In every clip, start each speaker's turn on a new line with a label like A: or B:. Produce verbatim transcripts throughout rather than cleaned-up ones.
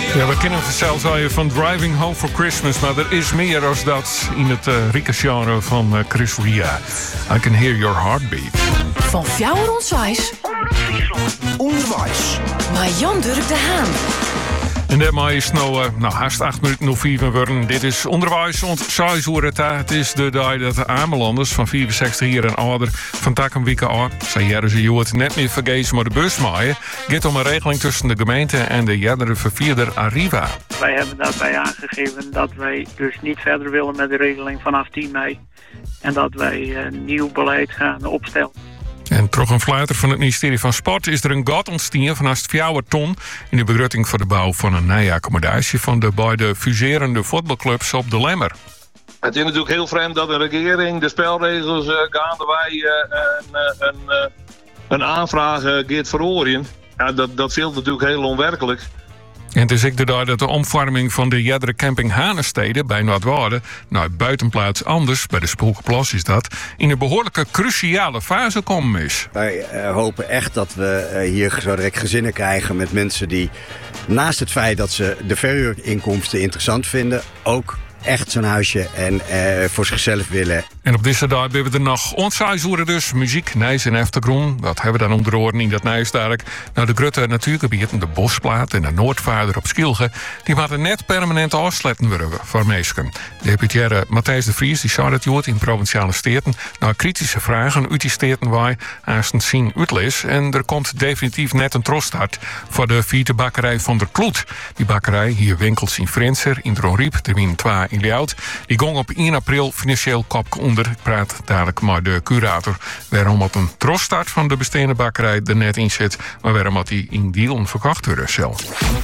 A: Ja, we kennen het zelfs al je van Driving Home for Christmas, maar er is meer als dat in het uh, rieke genre van uh, Chris Ria. I Can Hear Your Heartbeat.
B: Van Fjouwer Onderwijs.
C: Onderwijs.
B: Maar Jan Durk de Haan.
A: En daarmee is nou, uh, nou haast acht minuten nog vier worden. Dit is onderwijs ontzettend hoe het Het is de dag dat de Amelanders van vierenzestig hier en ouder van tak een week af. Zij jaren ze het net meer vergezen maar de bus maaien. Gaat om een regeling tussen de gemeente en de jerdere vervierder Arriva.
D: Wij hebben daarbij aangegeven dat wij dus niet verder willen met de regeling vanaf tien mei. En dat wij een nieuw beleid gaan opstellen.
A: En toch een fluiter van het ministerie van Sport is er een gat ontstaan van haast vier ton in de begrutting voor de bouw van een nieuwe accommodatie van de beide fuserende voetbalclubs op de Lemmer.
E: Het is natuurlijk heel vreemd dat een regering de spelregels uh, gaandewij uh, een, een, een, een aanvraag uh, gaat verhoren. Ja, dat, dat viel natuurlijk heel onwerkelijk.
A: En het is ook de dag dat de omvorming van de Jeddere camping Hanestede bij Noordwouden, nou buitenplaats anders, bij de Spoelkenplas is dat, in een behoorlijke cruciale fase komen is.
C: Wij uh, hopen echt dat we uh, hier zo direct gezinnen krijgen met mensen die naast het feit dat ze de verhuurinkomsten interessant vinden, ook echt zo'n huisje en uh, voor zichzelf willen.
A: En op deze dag hebben we er nog ontzettend dus muziek, nijs en achtergrond. Wat hebben we dan om de oren in dat Nijstark? Nou, de Grutte natuurgebieden, de Bosplaat en de Noordvaarder op Skilge, die waren net permanent afsletten worden voor meesken. Deputaire Matthijs de Vries die zou dat joort in provinciale steden. Nou, kritische vragen uit die steden wij aanstaan zien uitlees. En er komt definitief net een troststart voor de vierde bakkerij van der Kloet. Die bakkerij hier winkels in Frenser, in Dronriep, de Wien twee in Ljout. Die gong op één april financieel kopje onder. Ik praat dadelijk met de curator waarom het een troststart van de bestaande bakkerij er net in zit, maar waarom het die in deal verkocht worden zelf.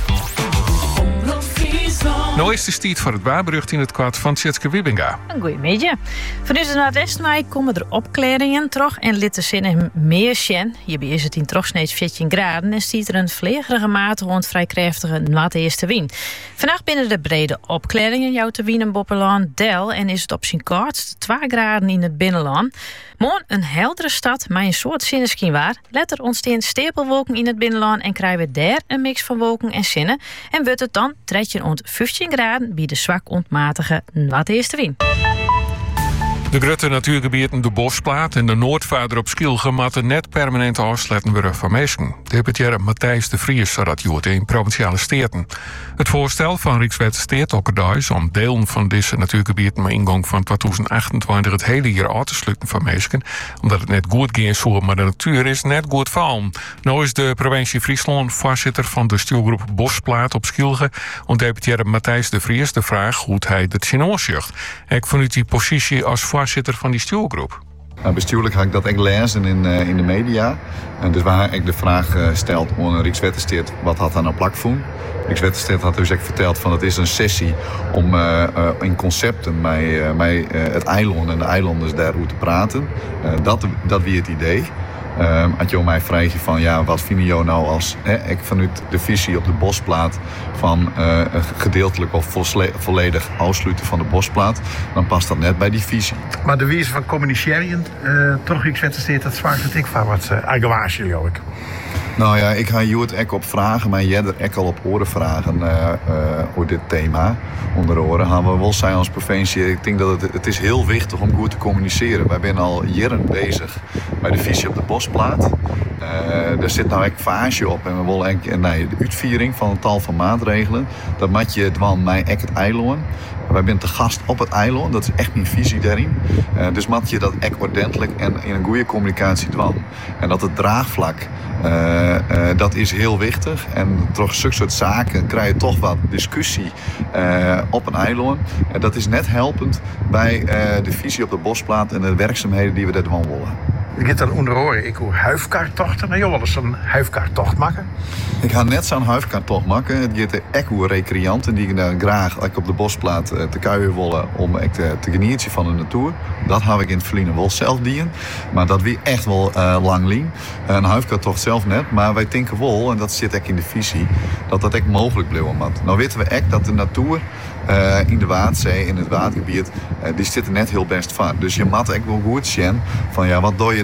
A: Nou is de stiet voor het waarberucht in het kwaad van Tjitske Wibbinga.
F: Een goeie middag. Vanuit de Noordwestenwijk komen er opklaringen terug en litte zinnen meer sjen. Hierbij is het in toch steeds veertien graden en stiet er een vlegerige mate rond vrij krachtige noordeeste wind. Vannacht binnen de brede opklaringen jouwt de wind en Boppelaan Del en is het op zijn kortst twee graden in het binnenland. Morgen een heldere stad met een soort zinneschien waar. Letter ontstaan stapelwolken in het binnenland en krijgen we daar een mix van wolken en zinnen. En wordt het dan treetje rond vijftien graden bij de zwak ontmatige noordeeste wind.
A: De Grutte natuurgebieden, de Bosplaat en de Noordvaarder op Skilge matten net permanent afsletten worden van meesken. Deputaire Matthijs de Vries zou dat joort in provinciale steden. Het voorstel van Rijkswet Steert Okkerduis om delen van deze natuurgebieden met ingang van tweeduizend achtentwintig het hele jaar af te sluiten van meesken, omdat het net goed gaat zo, maar de natuur is net goed vallen. Nou is de provincie Friesland voorzitter van de stuurgroep Bosplaat op Skilge en deputaire Matthijs de Vries de vraag hoe hij dit zien oorzicht. Ik vanuit die positie als voorzitter van die stuurgroep.
G: Nou, bestuurlijk had ik dat echt lezen in, uh, in de media. En dus waar ik de vraag uh, stelt aan Rijkswettensteert, wat had hij nou plakvoen? Rijkswettensteert had dus echt verteld van het is een sessie om uh, uh, in concepten met, uh, met uh, het eiland en de eilanders daarover te praten. Uh, dat, dat wie het idee. Um, had je mij vragen van ja, wat vinden jou nou als hè, ik vanuit de visie op de Bosplaat van uh, gedeeltelijk of volle, volledig afsluiten van de Bosplaat, dan past dat net bij die visie.
H: Maar de wijze van communiceren, uh, toch ik zet dat zwaar dat ik van wat uh, agwaasje jou ik.
G: Nou ja, ik ga Joert ek op vragen, maar jij er ek al op oren vragen uh, uh, over dit thema. Onder oren gaan we wel zijn als provincie. Ik denk dat het, het is heel wichtig om goed te communiceren. Wij zijn al jaren bezig bij de visie op de Bosplaat. Uh, er zit nou echt fase op en we willen echt, nee, de uitviering van een tal van maatregelen. Dat maakt je dwan mij echt het eiland. Wij zijn te gast op het eiland, dat is echt mijn visie daarin. Uh, dus maakt je dat echt ordentelijk en in een goede communicatie dwan. En dat het draagvlak, uh, uh, dat is heel wichtig. En door zulke soort zaken krijg je toch wat discussie uh, op een eiland. En dat is net helpend bij uh, de visie op de Bosplaat en de werkzaamheden die we daar dwan willen.
H: Ik heb dan onder oren, ik hoor huifkaarttochten. Nou, joh, wel eens zo'n huifkaarttocht maken.
G: Ik ga net zo'n huifkaarttocht maken. Het gaat echt hoe recreanten die daar graag op de Bosplaat te kuien willen om echt te genieten van de natuur. Dat heb ik in het verleden wel zelf dienen. Maar dat wie echt wel uh, lang lien. Een huifkaarttocht zelf net. Maar wij denken wel, en dat zit echt in de visie, dat dat echt mogelijk blijft. Nou weten we echt dat de natuur uh, in de Waadzee, in het watergebied, uh, die zit er net heel best van. Dus je moet echt wel goed zien van ja, wat doe je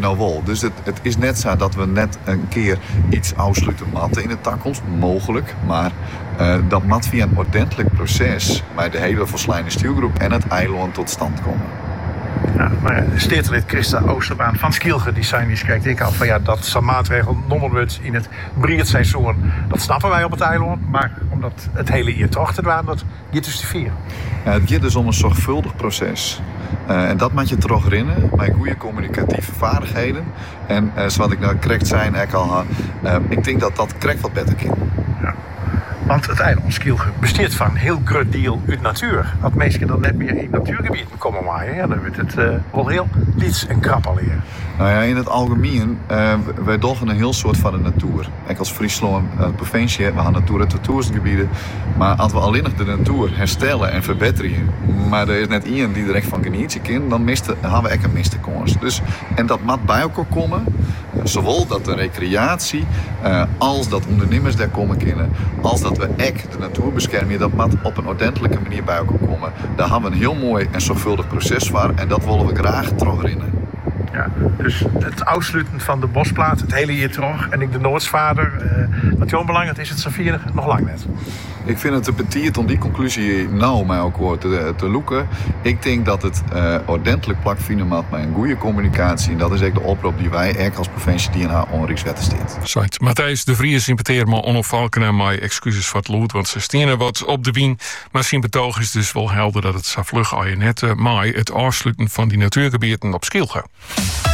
G: nou wel. Dus het, het is net zo dat we net een keer iets afsluiten matten in de toekomst. Mogelijk. Maar uh, dat mat via een ordentelijk proces met de hele verslijnde stuurgroep en het eiland tot stand komen.
H: Ja, maar steertelid Christa Oosterbaan van Skielge, die zijn die schrijft ik al van ja, dat zo'n maatregel noemen we het in het breedseizoen. Dat snappen wij op het eiland, maar omdat het hele hier toch te doen, dat gaat dus te vier.
G: Ja, het gaat dus om een zorgvuldig proces. Uh, en dat moet je terug rinnen met goede communicatieve vaardigheden. En uh, zoals ik nou correct zijn, ik al had, uh, ik denk dat dat correct wat beter kan.
H: Ja. Want het eiland Skielge bestaat van een heel groot deel uit natuur. Dat mensen dan net meer in natuurgebieden komen maaien. Ja, dan wordt het uh, wel heel liets en krap al hier.
G: Nou ja, in het algemeen, uh, wij dolgen een heel soort van de natuur. Ik als Friesland, uh, provincie, we hebben natuur- en toerismegebieden. Maar als we alleen nog de natuur herstellen en verbeteren, maar er is net iemand die er echt van genieten kan, dan miste, hebben we echt een miste kans. Dus, en dat moet bij elkaar komen, uh, zowel dat de recreatie, uh, als dat ondernemers daar komen kunnen, als dat we echt de natuur beschermen, dat moet op een ordentelijke manier bij elkaar komen. Daar hebben we een heel mooi en zorgvuldig proces voor en dat willen we graag terugrinnen.
H: Ja, dus het afsluiten van de bosplaat, het hele jaar terug. En ik de Noordsvader, uh, wat jou belangrijk is, het Safir nog lang net.
G: Ik vind het te petiet om die conclusie nou met elkaar te, te loeken. Ik denk dat het uh, ordentelijk plakvinden maakt met een goede communicatie. En dat is echt de oproep die wij echt als provincie D N H onrijkswetten steekt.
A: Zait Matthijs de Vries impeteert maar Onno Valkena mij excuses voor het lood, want ze stenen wat op de wien. Maar zijn betoog is dus wel helder dat het zo vlug al je net uh, maai het afsluiten van die natuurgebieden op Skielge.